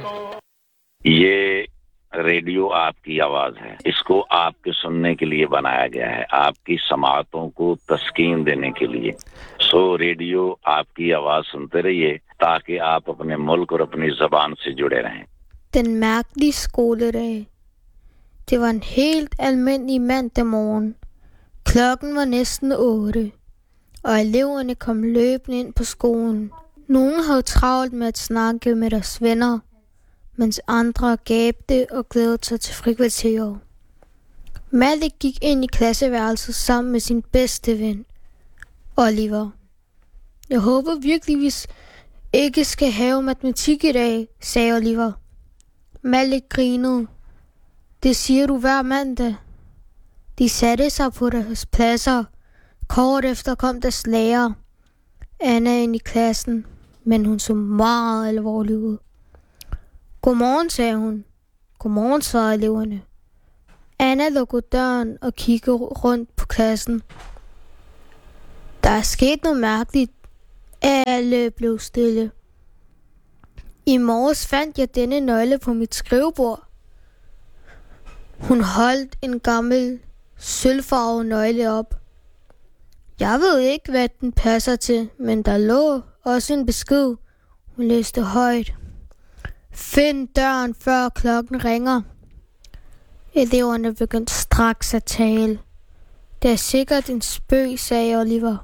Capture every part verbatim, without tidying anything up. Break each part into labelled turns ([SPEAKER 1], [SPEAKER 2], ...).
[SPEAKER 1] ये रेडियो आपकी आवाज है, इसको आपके सुनने के लिए बनाया गया है, आपकी समातों को तस्कीन देने के लिए। सो रेडियो आपकी आवाज सुनते रहिए ताकि आप अपने मुल्क और अपनी ज़बान से जुड़े रहें।
[SPEAKER 2] Den mærkelige skoledag. Det var en helt almindelig mandag morgen. Klokken var næsten otte, og eleverne kom løbende ind på skolen. Nogle havde travlt med at snakke med deres venner, mens andre gabte og glædede sig til frikvarteret. Malik gik ind i klasseværelset sammen med sin bedste ven, Oliver. Jeg håber virkelig, vi ikke skal have matematik i dag, sagde Oliver. Malik grinede. Det siger du hver mandag. De satte sig på deres pladser. Kort efter kom deres lærer, Anna, ind i klassen, men hun så meget alvorlig ud. Godmorgen, sagde hun. Godmorgen, svarede eleverne. Anna lukkede døren og kiggede rundt på klassen. Der er sket noget mærkeligt. Alle blev stille. I morges fandt jeg denne nøgle på mit skrivebord. Hun holdt en gammel sølvfarvet nøgle op. Jeg ved ikke, hvad den passer til, men der lå også en besked. Hun læste højt. Find døren, før klokken ringer. Eleverne begyndte straks at tale. Det er sikkert en spøg, sagde Oliver.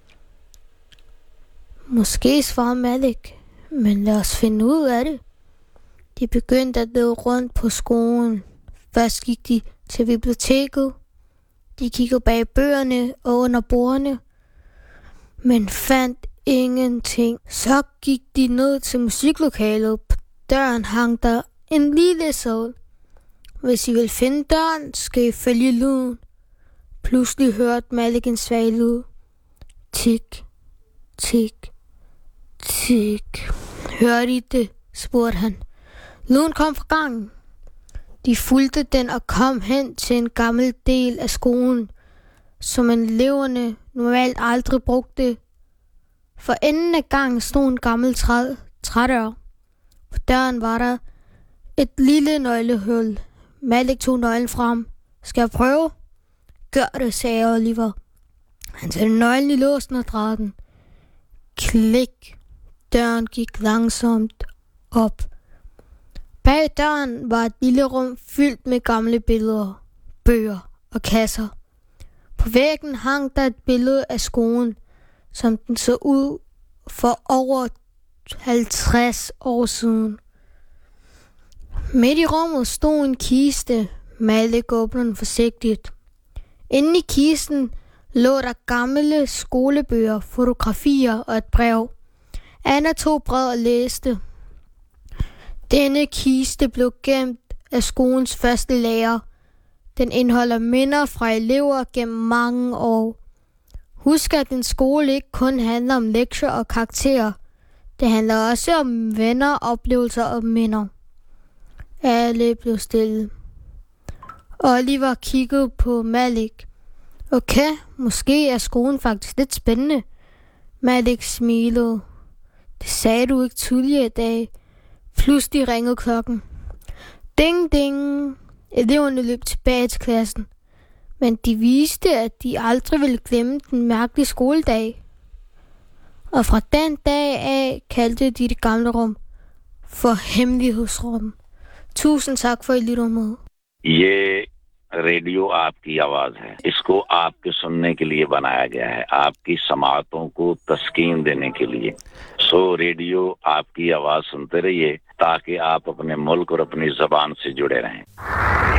[SPEAKER 2] Måske, svarede Malik, men lad os finde ud af det. De begyndte at løbe rundt på skolen. Først gik de til biblioteket. De kiggede bag bøgerne og under bordene, men fandt ingenting. Så gik de ned til musiklokalet. På døren hang der en lille seddel. Hvis I vil finde døren, skal I følge lyden. Pludselig hørte Malik en svag lyd. Tik, tik, tik. Hørte I det? Spurgte han. Lyden kom fra gangen. De fulgte den og kom hen til en gammel del af skolen, som eleverne normalt aldrig brugte. For enden af gangen stod en gammel træ, trædør. På døren var der et lille nøglehul. Malik tog nøglen frem. Skal jeg prøve? Gør det, sagde Oliver. Han satte nøglen i låsen og drejede den. Klik. Døren gik langsomt op. Bag døren var et lille rum fyldt med gamle billeder, bøger og kasser. På væggen hang der et billede af skolen, som den så ud for over halvtreds år siden. Midt i rummet stod en kiste. Malik åbnede den forsigtigt. Inde i kisten lå der gamle skolebøger, fotografier og et brev. Anna tog brevet og læste. Denne kiste blev gemt af skolens første lærer. Den indeholder minder fra elever gennem mange år. Husk, at en skole ikke kun handler om lektier og karakterer. Det handler også om venner, oplevelser og minder. Alle blev stille. Oliver kiggede på Malik. Okay, måske er skolen faktisk lidt spændende. Malik smilede. Det sagde du ikke tidligere i dag. Pludselig ringede klokken. Ding, ding. Eleverne løb tilbage til klassen. Men de viste, at de aldrig ville glemme den mærkelige skoledag. Og fra den dag af kaldte de det gamle rum for hemmelighedsrum. Tusind tak for, at I lyttede med.
[SPEAKER 1] ये रेडियो आपकी आवाज है, इसको आपके सुनने के लिए बनाया गया है, आपकी समातों को तस्कीन देने के लिए। सो रेडियो आपकी आवाज सुनते रहिए ताकि आप अपने मुल्क और अपनी ज़बान से जुड़े रहें।